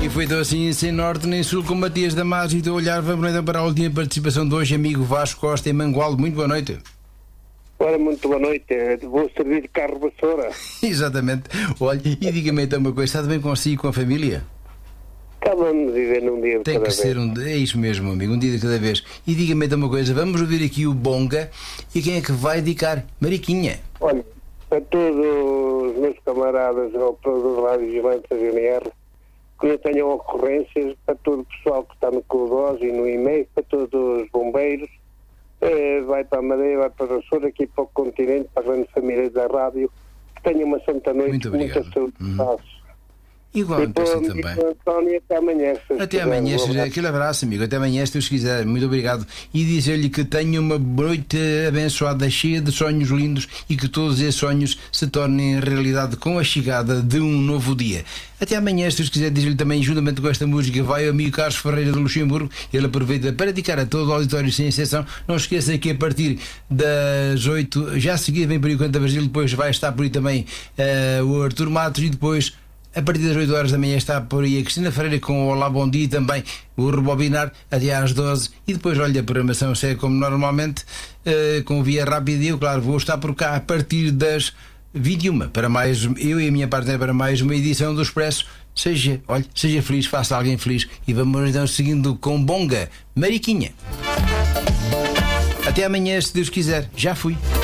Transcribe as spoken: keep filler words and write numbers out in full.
E foi então assim, sem norte nem sul, com Matias Damasio. E estou a olhar, vamos então para a última participação de hoje, amigo Vasco Costa em Mangualde. Muito boa noite. Ora, muito boa noite. Vou servir de carro vassoura. Exatamente. Olha, e diga-me então uma coisa, está bem consigo e com a família? Acabamos de viver num dia de Tem cada que vez. ser um... É isso mesmo, amigo, um dia de cada vez. E diga-me então uma coisa, vamos ouvir aqui o Bonga. E quem é que vai dedicar? Mariquinha. Olha, para todos os meus camaradas ou todos os rádios vigilantes da G N R, que não tenham ocorrências, para todo o pessoal que está no Codós e no e-mail, para todos os bombeiros, eh, vai para a Madeira, vai para a Açores, aqui para o continente, para a grande família da rádio, que tenham uma santa noite, Muito obrigado. muita saúde e paz. Igualmente E para assim o amigo também. António, até amanhã. se Até quiser. amanhã, Um se abraço. aquele abraço, amigo. Até amanhã, se Deus quiser. Muito obrigado. E dizer-lhe que tenha uma noite abençoada, cheia de sonhos lindos e que todos esses sonhos se tornem realidade com a chegada de um novo dia. Até amanhã, se Deus quiser. Dizer-lhe também, juntamente com esta música, vai o amigo Carlos Ferreira de Luxemburgo. Ele aproveita para dedicar a todo o auditório sem exceção. Não esqueça que a partir das oito, já a seguir vem por aí o Canta Brasil, depois vai estar por aí também uh, o Artur Matos e depois, a partir das oito horas da manhã, está por aí a Cristina Ferreira com o Olá Bom Dia e também o Rebobinar até às doze. E depois, olha, a programação segue como normalmente, uh, com via rápida. E eu, claro, vou estar por cá a partir das vinte e uma para mais, eu e a minha partner, para mais uma edição do Expresso. Seja, olha, seja feliz, faça alguém feliz. E vamos então seguindo com Bonga, Mariquinha. Até amanhã, se Deus quiser. Já fui.